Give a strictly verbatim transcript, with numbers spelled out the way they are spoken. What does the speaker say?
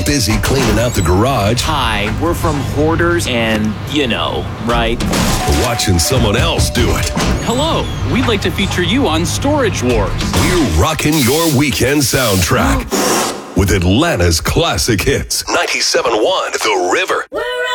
busy cleaning out the garage. Hi, we're from Hoarders and, you know, right? Or watching someone else do it. Hello, we'd like to feature you on Storage Wars. We're rocking your weekend soundtrack with Atlanta's classic hits. ninety-seven point one The River.